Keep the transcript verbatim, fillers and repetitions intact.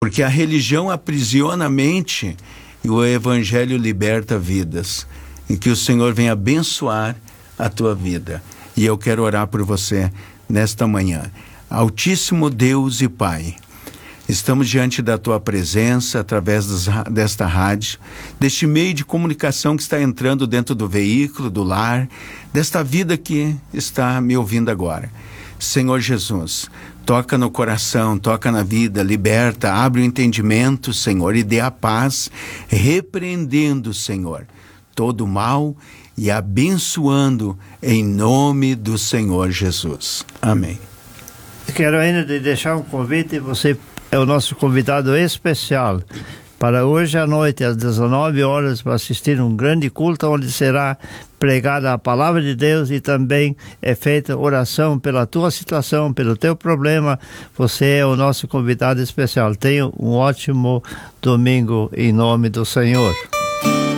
porque a religião aprisiona a mente e o Evangelho liberta vidas. E que o Senhor venha abençoar a tua vida. E eu quero orar por você nesta manhã. Altíssimo Deus e Pai, estamos diante da tua presença através das, desta rádio, deste meio de comunicação que está entrando dentro do veículo, do lar, desta vida que está me ouvindo agora. Senhor Jesus, toca no coração, toca na vida, liberta, abre o entendimento, Senhor, e dê a paz, repreendendo, Senhor, todo o mal e abençoando em nome do Senhor Jesus. Amém. Quero ainda deixar um convite, você é o nosso convidado especial para hoje à noite, às dezenove horas, para assistir um grande culto onde será pregada a palavra de Deus e também é feita oração pela tua situação, pelo teu problema. Você é o nosso convidado especial. Tenha um ótimo domingo em nome do Senhor.